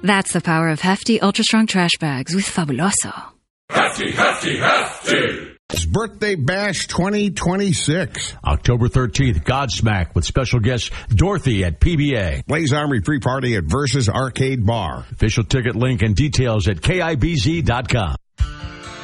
That's the power of hefty, ultra-strong trash bags with Fabuloso. Hefty, hefty, hefty! It's Birthday Bash 2026. October 13th, Godsmack with special guest Dorothy at PBA. Blaze Armory Free Party at Versus Arcade Bar. Official ticket link and details at KIBZ.com.